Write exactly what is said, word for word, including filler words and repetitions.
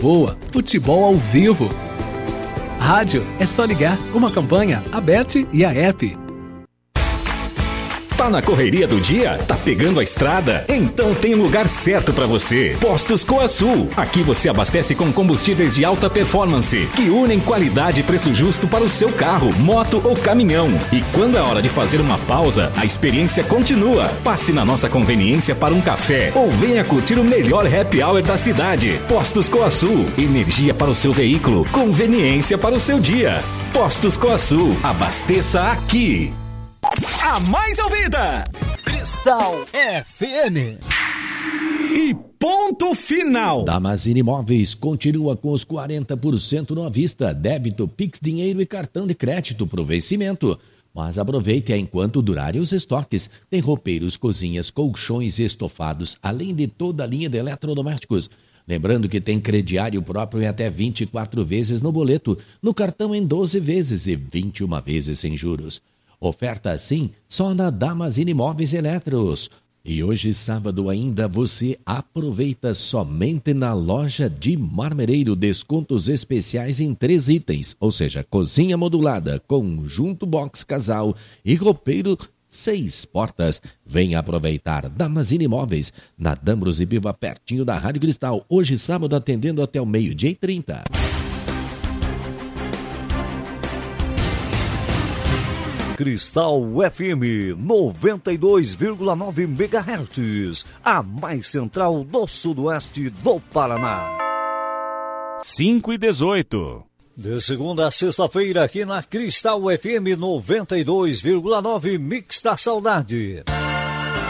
boa, futebol ao vivo. Rádio é só ligar, uma campanha, a Bert e a app. Tá na correria do dia? Tá pegando a estrada? Então tem um lugar certo para você. Postos Coasul. Aqui você abastece com combustíveis de alta performance, que unem qualidade e preço justo para o seu carro, moto ou caminhão. E quando é hora de fazer uma pausa, a experiência continua. Passe na nossa conveniência para um café ou venha curtir o melhor happy hour da cidade. Postos Coasul. Energia para o seu veículo, conveniência para o seu dia. Postos Coasul. Abasteça aqui. A mais ouvida, Cristal F M. E ponto final. Damascene Imóveis continua com os quarenta por cento no à vista, débito, Pix, dinheiro e cartão de crédito para o vencimento. Mas aproveite enquanto durarem os estoques. Tem roupeiros, cozinhas, colchões e estofados, além de toda a linha de eletrodomésticos. Lembrando que tem crediário próprio em até vinte e quatro vezes no boleto, no cartão em doze vezes e vinte e uma vezes sem juros. Oferta assim só na Damascene Imóveis Eletros. E hoje, sábado ainda, você aproveita somente na loja de Marmereiro descontos especiais em três itens, ou seja, cozinha modulada, conjunto box casal e roupeiro seis portas. Venha aproveitar Damascene Imóveis, na Dambros e Biva, pertinho da Rádio Cristal. Hoje, sábado, atendendo até o meio-dia e trinta. Cristal F M noventa e dois vírgula nove megahertz, a mais central do sudoeste do Paraná. cinco e dezoito. De segunda a sexta-feira aqui na Cristal F M noventa e dois vírgula nove, Mix da Saudade.